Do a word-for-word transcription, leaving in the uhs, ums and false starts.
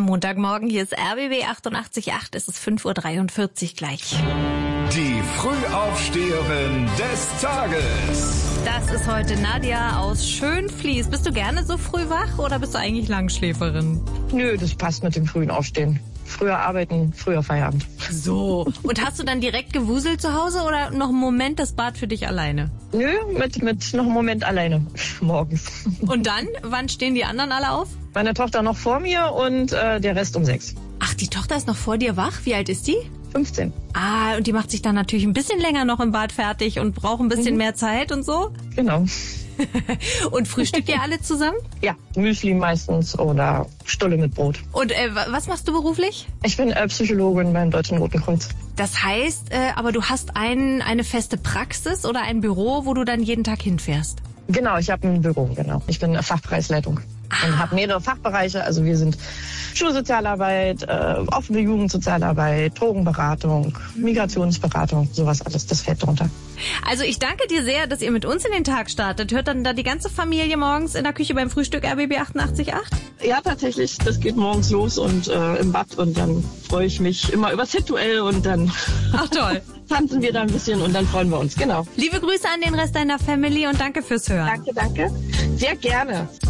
Montagmorgen. Hier ist R B B achtundachtzig Komma acht. Es ist fünf Uhr dreiundvierzig gleich. Die Frühaufsteherin des Tages. Das ist heute Nadja aus Schönfließ. Bist du gerne so früh wach oder bist du eigentlich Langschläferin? Nö, das passt mit dem frühen Aufstehen. Früher arbeiten, früher Feierabend. So. Und hast du dann direkt gewuselt zu Hause oder noch einen Moment das Bad für dich alleine? Nö, mit, mit noch einem Moment alleine morgens. Und dann? Wann stehen die anderen alle auf? Meine Tochter noch vor mir und äh, der Rest um sechs. Ach, die Tochter ist noch vor dir wach? Wie alt ist die? fünfzehn. Ah, und die macht sich dann natürlich ein bisschen länger noch im Bad fertig und braucht ein bisschen mhm. mehr Zeit und so? Genau. Und frühstückt ihr alle zusammen? Ja, Müsli meistens oder Stulle mit Brot. Und äh, was machst du beruflich? Ich bin äh, Psychologin beim Deutschen Roten Kreuz. Das heißt, äh, aber du hast ein, eine feste Praxis oder ein Büro, wo du dann jeden Tag hinfährst? Genau, ich habe ein Büro, genau. Ich bin Fachbereichsleitung. Ah. Und habe mehrere Fachbereiche. Also wir sind Schulsozialarbeit, äh, offene Jugendsozialarbeit, Drogenberatung, Migrationsberatung, sowas alles, das fällt drunter. Also ich danke dir sehr, dass ihr mit uns in den Tag startet. Hört dann da die ganze Familie morgens in der Küche beim Frühstück R B B achtundachtzig Komma acht? Ja, tatsächlich, das geht morgens los und äh, im Bad und dann freue ich mich immer übers Hit-Duell und dann Ach toll. tanzen wir da ein bisschen und dann freuen wir uns, genau. Liebe Grüße an den Rest deiner Family und danke fürs Hören. Danke, danke. Sehr gerne.